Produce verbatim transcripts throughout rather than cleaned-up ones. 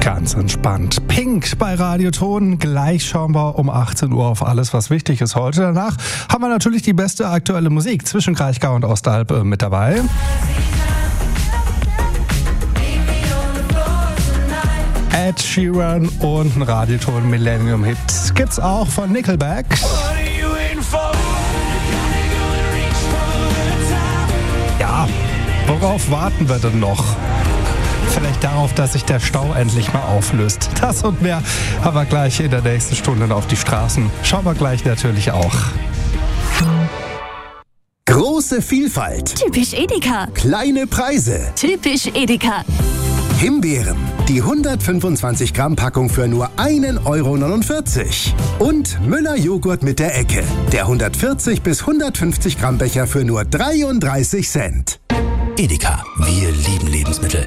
Ganz entspannt. Pink bei Radioton. Gleich schauen wir um achtzehn Uhr auf alles, was wichtig ist heute. Danach haben wir natürlich die beste aktuelle Musik zwischen Kraichgau und Ostalb äh, mit dabei. Ed Sheeran und ein Radioton Millennium Hit gibt's auch von Nickelback. Ja, worauf warten wir denn noch? Vielleicht darauf, dass sich der Stau endlich mal auflöst. Das und mehr haben wir gleich in der nächsten Stunde auf die Straßen. Schauen wir gleich natürlich auch. Große Vielfalt. Typisch Edeka. Kleine Preise. Typisch Edeka. Himbeeren. Die hundertfünfundzwanzig Gramm Packung für nur ein Euro neunundvierzig. Und Müller Joghurt mit der Ecke. Der hundertvierzig bis hundertfünfzig Gramm Becher für nur dreiunddreißig Cent. Edeka. Wir lieben Lebensmittel.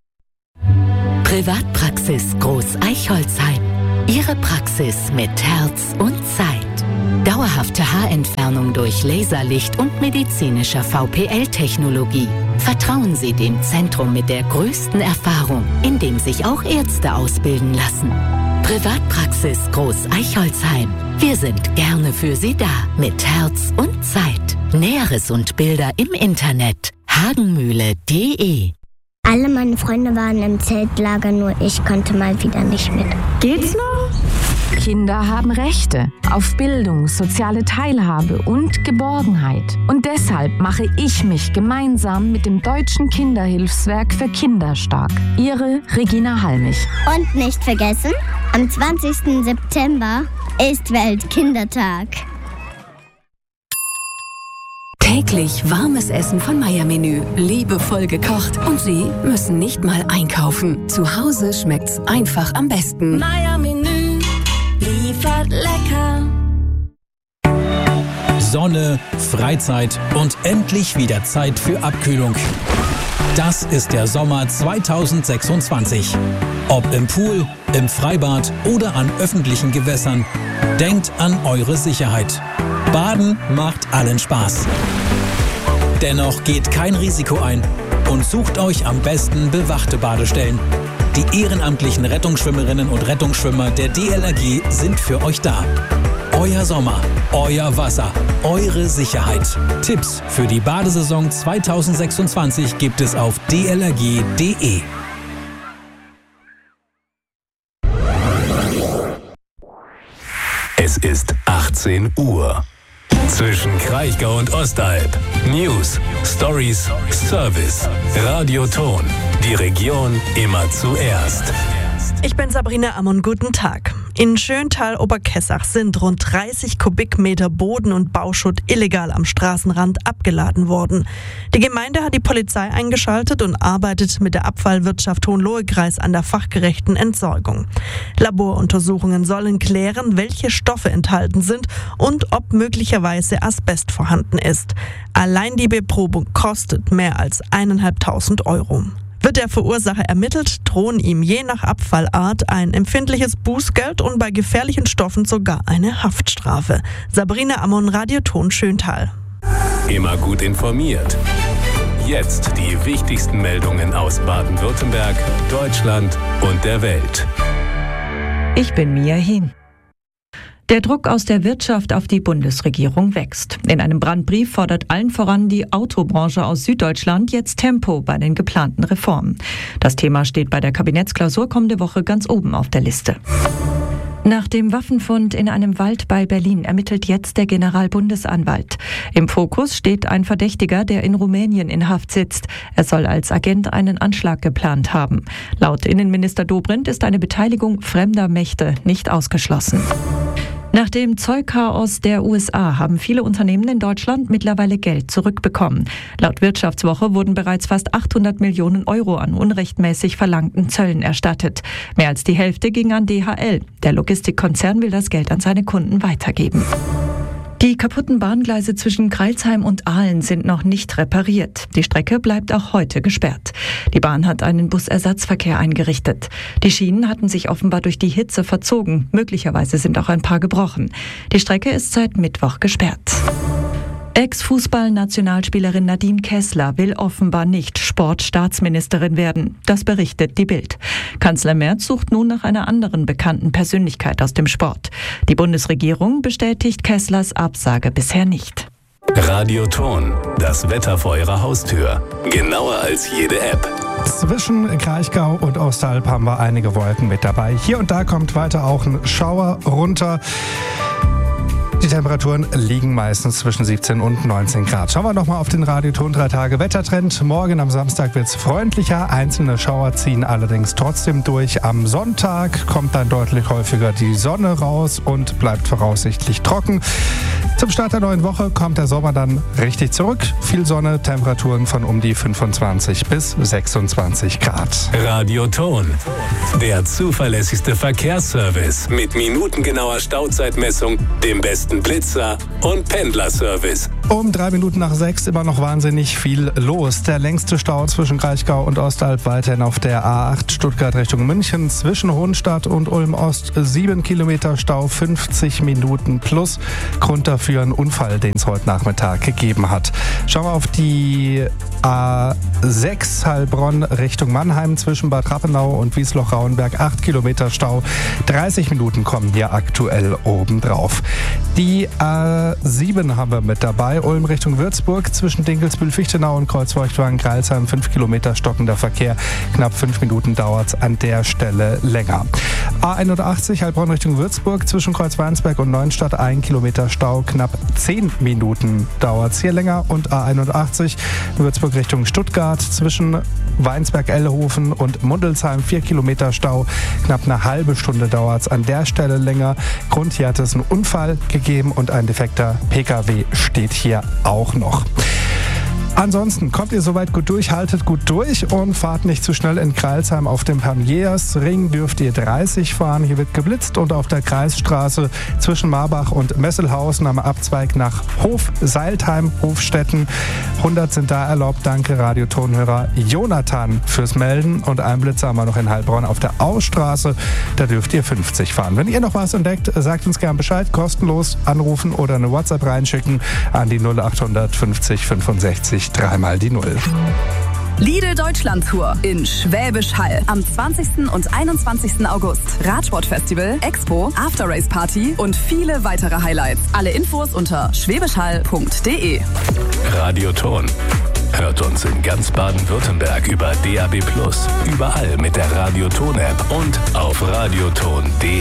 Privatpraxis Groß-Eichholzheim. Ihre Praxis mit Herz und Zeit. Dauerhafte Haarentfernung durch Laserlicht und medizinischer V P L-Technologie. Vertrauen Sie dem Zentrum mit der größten Erfahrung, in dem sich auch Ärzte ausbilden lassen. Privatpraxis Groß-Eichholzheim. Wir sind gerne für Sie da, mit Herz und Zeit. Näheres und Bilder im Internet hagenmühle punkt de. Alle meine Freunde waren im Zeltlager, nur ich konnte mal wieder nicht mit. Geht's noch? Kinder haben Rechte auf Bildung, soziale Teilhabe und Geborgenheit. Und deshalb mache ich mich gemeinsam mit dem Deutschen Kinderhilfswerk für Kinder stark. Ihre Regina Halmich. Und nicht vergessen, am zwanzigsten September ist Weltkindertag. Täglich warmes Essen von Meier-Menü. Liebevoll gekocht. Und Sie müssen nicht mal einkaufen. Zu Hause schmeckt's einfach am besten. Meier-Menü liefert lecker. Sonne, Freizeit und endlich wieder Zeit für Abkühlung. Das ist der Sommer zweitausendsechsundzwanzig. Ob im Pool, im Freibad oder an öffentlichen Gewässern, denkt an eure Sicherheit. Baden macht allen Spaß. Dennoch geht kein Risiko ein und sucht euch am besten bewachte Badestellen. Die ehrenamtlichen Rettungsschwimmerinnen und Rettungsschwimmer der D L R G sind für euch da. Euer Sommer, euer Wasser, eure Sicherheit. Tipps für die Badesaison zweitausendsechsundzwanzig gibt es auf d l r g punkt de. Es ist achtzehn Uhr. Zwischen Kraichgau und Ostalb. News, Stories, Service. Radioton. Die Region immer zuerst. Ich bin Sabrina Ammon, guten Tag. In Schöntal-Oberkessach sind rund dreißig Kubikmeter Boden und Bauschutt illegal am Straßenrand abgeladen worden. Die Gemeinde hat die Polizei eingeschaltet und arbeitet mit der Abfallwirtschaft Hohenlohe-Kreis an der fachgerechten Entsorgung. Laboruntersuchungen sollen klären, welche Stoffe enthalten sind und ob möglicherweise Asbest vorhanden ist. Allein die Beprobung kostet mehr als eineinhalbtausend Euro. Wird der Verursacher ermittelt, drohen ihm je nach Abfallart ein empfindliches Bußgeld und bei gefährlichen Stoffen sogar eine Haftstrafe. Sabrina Ammon, Radioton Schöntal. Immer gut informiert. Jetzt die wichtigsten Meldungen aus Baden-Württemberg, Deutschland und der Welt. Ich bin Mia Hien. Der Druck aus der Wirtschaft auf die Bundesregierung wächst. In einem Brandbrief fordert allen voran die Autobranche aus Süddeutschland jetzt Tempo bei den geplanten Reformen. Das Thema steht bei der Kabinettsklausur kommende Woche ganz oben auf der Liste. Nach dem Waffenfund in einem Wald bei Berlin ermittelt jetzt der Generalbundesanwalt. Im Fokus steht ein Verdächtiger, der in Rumänien in Haft sitzt. Er soll als Agent einen Anschlag geplant haben. Laut Innenminister Dobrindt ist eine Beteiligung fremder Mächte nicht ausgeschlossen. Nach dem Zollchaos der U S A haben viele Unternehmen in Deutschland mittlerweile Geld zurückbekommen. Laut Wirtschaftswoche wurden bereits fast achthundert Millionen Euro an unrechtmäßig verlangten Zöllen erstattet. Mehr als die Hälfte ging an D H L. Der Logistikkonzern will das Geld an seine Kunden weitergeben. Die kaputten Bahngleise zwischen Crailsheim und Aalen sind noch nicht repariert. Die Strecke bleibt auch heute gesperrt. Die Bahn hat einen Busersatzverkehr eingerichtet. Die Schienen hatten sich offenbar durch die Hitze verzogen. Möglicherweise sind auch ein paar gebrochen. Die Strecke ist seit Mittwoch gesperrt. Ex-Fußball-Nationalspielerin Nadine Kessler will offenbar nicht Sportstaatsministerin werden. Das berichtet die Bild. Kanzler Merz sucht nun nach einer anderen bekannten Persönlichkeit aus dem Sport. Die Bundesregierung bestätigt Kesslers Absage bisher nicht. Radioton, das Wetter vor Ihrer Haustür. Genauer als jede App. Zwischen Kraichgau und Ostalb haben wir einige Wolken mit dabei. Hier und da kommt weiter auch ein Schauer runter. Die Temperaturen liegen meistens zwischen siebzehn und neunzehn Grad. Schauen wir noch mal auf den Radioton drei Tage Wettertrend. Morgen am Samstag wird es freundlicher. Einzelne Schauer ziehen allerdings trotzdem durch. Am Sonntag kommt dann deutlich häufiger die Sonne raus und bleibt voraussichtlich trocken. Zum Start der neuen Woche kommt der Sommer dann richtig zurück. Viel Sonne, Temperaturen von um die fünfundzwanzig bis sechsundzwanzig Grad. Radioton, der zuverlässigste Verkehrsservice mit minutengenauer Stauzeitmessung, dem besten Blitzer und Pendlerservice. Um drei Minuten nach sechs immer noch wahnsinnig viel los. Der längste Stau zwischen Kraichgau und Ostalb weiterhin auf der A acht Stuttgart Richtung München. Zwischen Hohenstadt und Ulm-Ost sieben Kilometer Stau, fünfzig Minuten plus. Grund dafür ein Unfall, den es heute Nachmittag gegeben hat. Schauen wir auf die A sechs Heilbronn Richtung Mannheim zwischen Bad Rappenau und Wiesloch-Rauenberg. acht Kilometer Stau, dreißig Minuten kommen hier aktuell obendrauf. Die A sieben haben wir mit dabei. Ulm Richtung Würzburg zwischen Dinkelsbühl-Fichtenau und Kreuzfeuchtwagen-Greilsheim. fünf Kilometer stockender Verkehr. Knapp fünf Minuten dauert es an der Stelle länger. A einundachtzig Heilbronn Richtung Würzburg zwischen Kreuzweinsberg und Neuenstadt. ein Kilometer Stau. Knapp zehn Minuten dauert es hier länger. Und A einundachtzig Würzburg Richtung Stuttgart zwischen Weinsberg-Ellehofen und Mundelsheim. vier Kilometer Stau. Knapp eine halbe Stunde dauert es an der Stelle länger. Grund hier hat es einen Unfall gegeben und ein defekter P K W steht hier auch noch. Ansonsten kommt ihr soweit gut durch, haltet gut durch und fahrt nicht zu schnell in Crailsheim. Auf dem Pamiers-Ring dürft ihr dreißig fahren. Hier wird geblitzt und auf der Kreisstraße zwischen Marbach und Messelhausen am Abzweig nach Hof, Seiltheim, Hofstetten. hundert sind da erlaubt. Danke, Radiotonhörer Jonathan, fürs Melden. Und einen Blitzer haben wir noch in Heilbronn auf der Ausstraße. Da dürft ihr fünfzig fahren. Wenn ihr noch was entdeckt, sagt uns gern Bescheid. Kostenlos anrufen oder eine WhatsApp reinschicken an die null acht fünfzig fünfundsechzig dreimal die Null. Lidl Deutschland Tour in Schwäbisch Hall am zwanzigsten und einundzwanzigsten August. Radsportfestival, Expo, After-Race Party und viele weitere Highlights. Alle Infos unter schwäbischhall punkt de. Radioton. Hört uns in ganz Baden-Württemberg über D A B plus, überall mit der Radioton-App und auf radioton punkt de.